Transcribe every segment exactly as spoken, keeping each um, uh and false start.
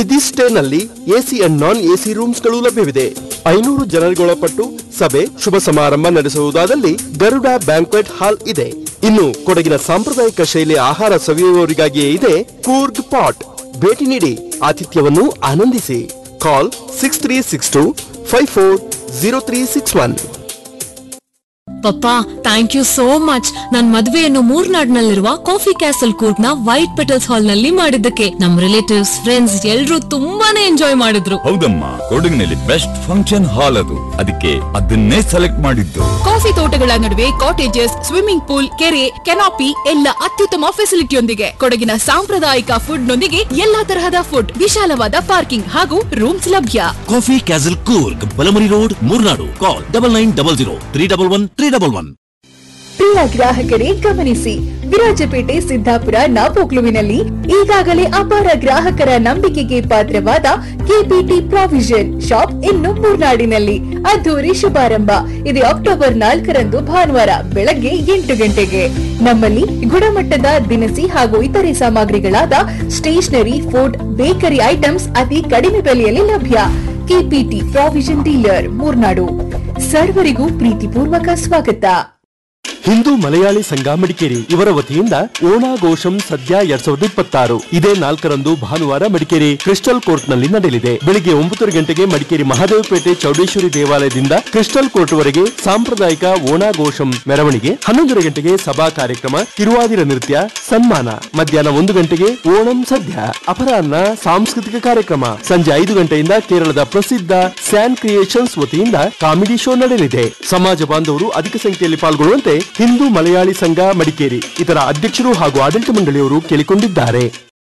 Nidhi ಸ್ಟೇನಲ್ಲಿ AC and non AC rooms ಗಳು ಲಭ್ಯವಿದೆ. ಐನೂರು ಜನರಿಗೊಳಪಟ್ಟು ಸಭೆ ಶುಭ ಸಮಾರಂಭ ನಡೆಸುವುದಾದಲ್ಲಿ ಗರುಡ ಬ್ಯಾಂಕ್ವೆಟ್ ಹಾಲ್ ಇದೆ. ಇನ್ನು ಕೊಡಗಿನ ಸಾಂಪ್ರದಾಯಿಕ ಶೈಲಿಯ ಆಹಾರ ಸವಿಯುವವರಿಗಾಗಿಯೇ ಇದೆ ಕೂರ್ಗ್ ಪಾಟ್. ಭೇಟಿ ನೀಡಿ ಆತಿಥ್ಯವನ್ನು ಆನಂದಿಸಿ. ಕಾಲ್ six three six to five four zero three six one. Papa, thank you so much. ನನ್ ಮದುವೆಯನ್ನು ಮೂರ್ನಾಡ್ನಲ್ಲಿರುವ ಕಾಫಿ ಕ್ಯಾಸಲ್ ಕೂರ್ಗ್ ನ ವೈಟ್ ಪೆಟಲ್ಸ್ ಹಾಲ್ ನಲ್ಲಿ ಮಾಡಿದ್ದಕ್ಕೆ ನಮ್ ರಿಲೇಟಿವ್ಸ್ ಫ್ರೆಂಡ್ಸ್ ಎಲ್ರೂ ತುಂಬಾನೇ ಎಂಜಾಯ್ ಮಾಡಿದ್ರು. ಹೌದಮ್ಮ, ಕೊಡಗಿನಲ್ಲಿ ಬೆಸ್ಟ್ ಫಂಕ್ಷನ್ ಹಾಲ್ ಅದು, ಅದಕ್ಕೆ ಅದನ್ನೇ ಸೆಲೆಕ್ಟ್ ಮಾಡಿದ್ದು. ಕಾಫಿ ತೋಟಗಳ ನಡುವೆ ಕಾಟೇಜಸ್, ಸ್ವಿಮ್ಮಿಂಗ್ ಪೂಲ್, ಕೆರೆ, ಕೆನಾಪಿ ಎಲ್ಲ ಅತ್ಯುತ್ತಮ ಫೆಸಿಲಿಟಿಯೊಂದಿಗೆ ಕೊಡಗಿನ ಸಾಂಪ್ರದಾಯಿಕ ಫುಡ್ ನೊಂದಿಗೆ ಎಲ್ಲಾ ತರಹದ ಫುಡ್, ವಿಶಾಲವಾದ ಪಾರ್ಕಿಂಗ್ ಹಾಗೂ ರೂಮ್ಸ್ ಲಭ್ಯ. Coffee castle Coorg, ಬಲಮರಿ road, Murnad. ಕಾಲ್ double nine double zero three double one three double one. ಪ್ರಿಯ ಗ್ರಾಹಕರೇ ಗಮನಿಸಿ, ವಿರಾಜಪೇಟೆ ಸಿದ್ದಾಪುರ ನಾಪೋಕ್ಲುವಿನಲ್ಲಿ ಈಗಾಗಲೇ ಅಪಾರ ಗ್ರಾಹಕರ ನಂಬಿಕೆಗೆ ಪಾತ್ರವಾದ ಕೆಪಿಟಿ ಪ್ರಾವಿಷನ್ ಶಾಪ್ ಇನ್ನು ಮೂರ್ನಾಡಿನಲ್ಲಿ ಅದ್ದೂರಿ ಶುಭಾರಂಭ. ಇದು ಅಕ್ಟೋಬರ್ ನಾಲ್ಕರಂದು ಭಾನುವಾರ ಬೆಳಗ್ಗೆ ಎಂಟು ಗಂಟೆಗೆ. ನಮ್ಮಲ್ಲಿ ಗುಣಮಟ್ಟದ ದಿನಸಿ ಹಾಗೂ ಇತರೆ ಸಾಮಗ್ರಿಗಳಾದ ಸ್ಟೇಷನರಿ, ಫುಡ್, ಬೇಕರಿ ಐಟಮ್ಸ್ ಅತಿ ಕಡಿಮೆ ಬೆಲೆಯಲ್ಲಿ ಲಭ್ಯ. KPT provision dealer, Murnad. ಸರ್ವರಿಗೂ ಪ್ರೀತಿಪೂರ್ವಕ ಸ್ವಾಗತ. ಹಿಂದೂ ಮಲಯಾಳಿ ಸಂಘ ಮಡಿಕೇರಿ ಇವರ ವತಿಯಿಂದ ಓಣಾಘೋಷಂ ಸದ್ಯ ಎರಡ್ ಸಾವಿರದ ಇಪ್ಪತ್ತಾರು ಇದೇ ನಾಲ್ಕರಂದು ಭಾನುವಾರ ಮಡಿಕೇರಿ ಕ್ರಿಸ್ಟಲ್ ಕೋರ್ಟ್ ನಲ್ಲಿ ನಡೆಯಲಿದೆ. ಬೆಳಿಗ್ಗೆ ಒಂಬತ್ತು ಗಂಟೆಗೆ ಮಡಿಕೇರಿ ಮಹಾದೇವಪೇಟೆ ಚೌಡೇಶ್ವರಿ ದೇವಾಲಯದಿಂದ ಕ್ರಿಸ್ಟಲ್ ಕೋರ್ಟ್ ವರೆಗೆ ಸಾಂಪ್ರದಾಯಿಕ ಓಣಾಘೋಷಂ ಮೆರವಣಿಗೆ. ಹನ್ನೊಂದರ ಗಂಟೆಗೆ ಸಭಾ ಕಾರ್ಯಕ್ರಮ, ತಿರುವಾದಿರ ನೃತ್ಯ, ಸನ್ಮಾನ. ಮಧ್ಯಾಹ್ನ ಒಂದು ಗಂಟೆಗೆ ಓಣಂ ಸದ್ಯ. ಅಪರಾಹ್ನ ಸಾಂಸ್ಕೃತಿಕ ಕಾರ್ಯಕ್ರಮ. ಸಂಜೆ ಐದು ಗಂಟೆಯಿಂದ ಕೇರಳದ ಪ್ರಸಿದ್ಧ ಸ್ಯಾನ್ ಕ್ರಿಯೇಷನ್ಸ್ ವತಿಯಿಂದ ಕಾಮಿಡಿ ಶೋ ನಡೆಯಲಿದೆ. ಸಮಾಜ ಬಾಂಧವರು ಅಧಿಕ ಸಂಖ್ಯೆಯಲ್ಲಿ ಪಾಲ್ಗೊಳ್ಳುವಂತೆ ಹಿಂದೂ ಮಲಯಾಳಿ ಸಂಘ ಮಡಿಕೇರಿ ಇದರ ಅಧ್ಯಕ್ಷರು ಹಾಗೂ ಆಡಳಿತ ಮಂಡಳಿಯವರು ಕೇಳಿಕೊಂಡಿದ್ದಾರೆ.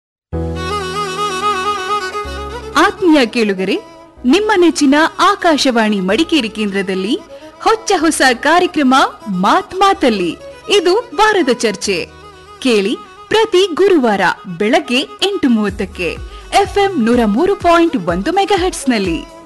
ಆತ್ಮೀಯ ಕೇಳುಗರೆ, ನಿಮ್ಮ ನೆಚ್ಚಿನ ಆಕಾಶವಾಣಿ ಮಡಿಕೇರಿ ಕೇಂದ್ರದಲ್ಲಿ ಹೊಚ್ಚ ಹೊಸ ಕಾರ್ಯಕ್ರಮ ಮಾತ್ ಮಾತಲ್ಲಿ. ಇದು ವಾರದ ಚರ್ಚೆ. ಕೇಳಿ ಪ್ರತಿ ಗುರುವಾರ ಬೆಳಗ್ಗೆ ಎಂಟು ಮೂವತ್ತಕ್ಕೆ ಎಫ್ಎಂ ನೂರ ಮೂರು ಪಾಯಿಂಟ್ ಒಂದು ಮೆಗಾ ಹರ್ಟ್ಸ್ ನಲ್ಲಿ.